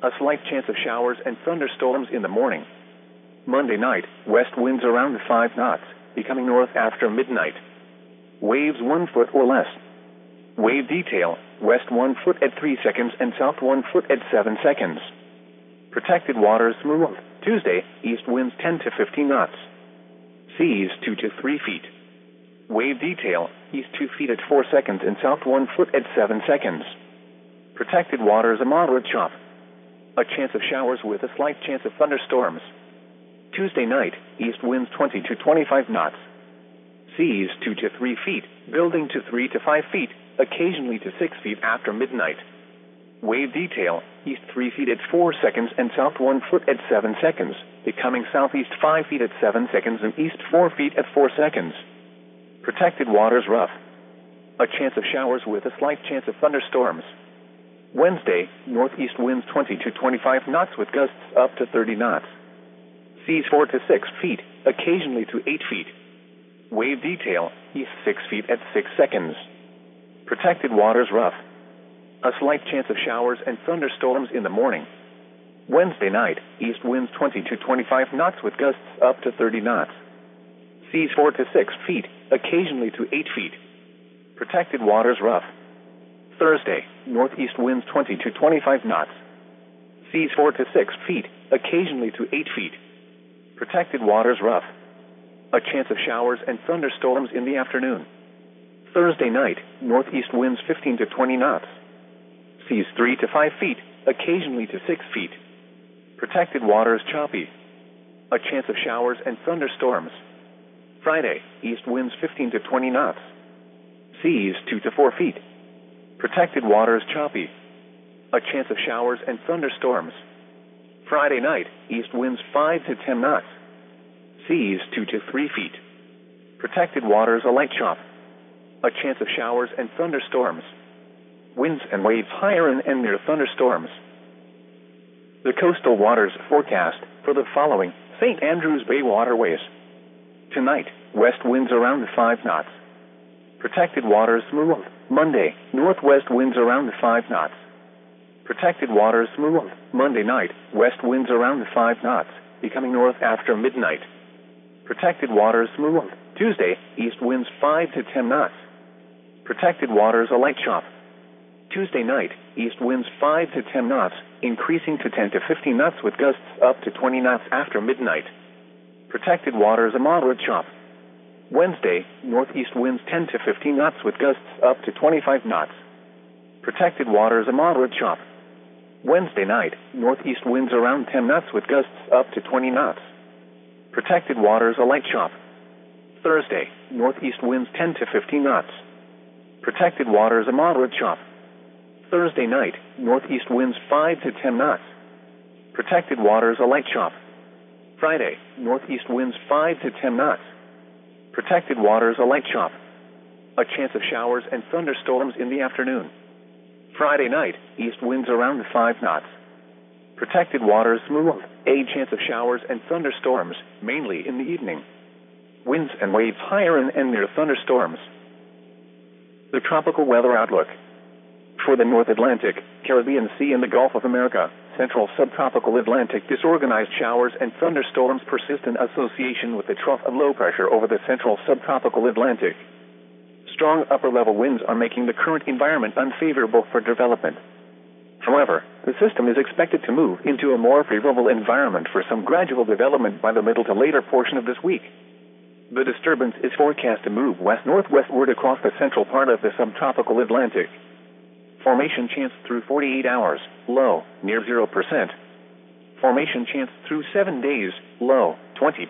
A slight chance of showers and thunderstorms in the morning. Monday night, west winds around 5 knots, becoming north after midnight. Waves 1 foot or less. Wave detail, west 1 foot at 3 seconds and south 1 foot at 7 seconds. Protected waters through Tuesday, east winds 10 to 15 knots. Seas 2 to 3 feet. Wave detail, east 2 feet at 4 seconds and south 1 foot at 7 seconds. Protected waters a moderate chop. A chance of showers with a slight chance of thunderstorms. Tuesday night, east winds 20 to 25 knots. Seas 2 to 3 feet, building to 3 to 5 feet, occasionally to 6 feet after midnight. Wave detail, east 3 feet at 4 seconds and south 1 foot at 7 seconds, becoming southeast 5 feet at 7 seconds and east 4 feet at 4 seconds. Protected waters rough. A chance of showers with a slight chance of thunderstorms. Wednesday, northeast winds 20 to 25 knots with gusts up to 30 knots. Seas 4 to 6 feet, occasionally to 8 feet. Wave detail, east 6 feet at 6 seconds. Protected waters rough. A slight chance of showers and thunderstorms in the morning. Wednesday night, east winds 20 to 25 knots with gusts up to 30 knots. Seas 4 to 6 feet, occasionally to 8 feet. Protected waters rough. Thursday, northeast winds 20 to 25 knots. Seas 4 to 6 feet, occasionally to 8 feet. Protected waters rough. A chance of showers and thunderstorms in the afternoon. Thursday night, northeast winds 15 to 20 knots. Seas 3 to 5 feet, occasionally to 6 feet. Protected waters choppy. A chance of showers and thunderstorms. Friday, east winds 15 to 20 knots. Seas 2 to 4 feet. Protected waters choppy. A chance of showers and thunderstorms. Friday night, east winds 5 to 10 knots. Seas 2 to 3 feet. Protected waters a light chop. A chance of showers and thunderstorms. Winds and waves higher and near thunderstorms. The coastal waters forecast for the following St. Andrews Bay waterways. Tonight, west winds around 5 knots. Protected waters through Monday, northwest winds around 5 knots. Protected waters through Monday night, west winds around 5 knots, becoming north after midnight. Protected waters through Tuesday, east winds 5 to 10 knots. Protected waters a light chop. Tuesday night, east winds 5 to 10 knots, increasing to 10 to 15 knots with gusts up to 20 knots after midnight. Protected waters a moderate chop. Wednesday, northeast winds 10 to 15 knots with gusts up to 25 knots. Protected waters a moderate chop. Wednesday night, northeast winds around 10 knots with gusts up to 20 knots. Protected waters a light chop. Thursday, northeast winds 10 to 15 knots. Protected waters a moderate chop. Thursday night, northeast winds 5 to 10 knots. Protected waters a light chop. Friday, northeast winds 5 to 10 knots. Protected waters a light chop. A chance of showers and thunderstorms in the afternoon. Friday night, east winds around 5 knots. Protected waters through a chance of showers and thunderstorms, mainly in the evening. Winds and waves higher and near thunderstorms. The tropical weather outlook. For the North Atlantic, Caribbean Sea and the Gulf of America, Central Subtropical Atlantic, disorganized showers and thunderstorms persist in association with the trough of low pressure over the Central Subtropical Atlantic. Strong upper-level winds are making the current environment unfavorable for development. However, the system is expected to move into a more favorable environment for some gradual development by the middle to later portion of this week. The disturbance is forecast to move west-northwestward across the central part of the subtropical Atlantic. Formation chance through 48 hours, low, near 0%. Formation chance through 7 days, low, 20%.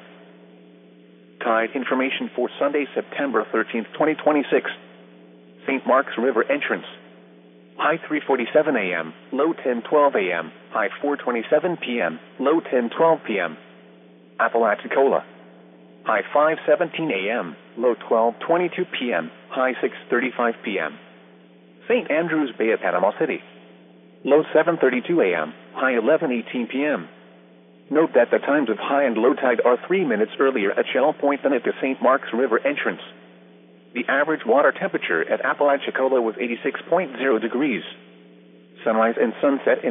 Tide information for Sunday, September 13th, 2026. St. Mark's River entrance. High 3:47 a.m., low 10:12 a.m., high 4:27 p.m., low 10:12 p.m. Apalachicola. High 5:17 a.m., low 12:22 p.m., high 6:35 p.m. St. Andrews Bay at Panama City. Low 7:32 a.m., high 11:18 p.m. Note that the times of high and low tide are 3 minutes earlier at Shell Point than at the St. Mark's River entrance. The average water temperature at Apalachicola was 86.0 degrees. Sunrise and sunset in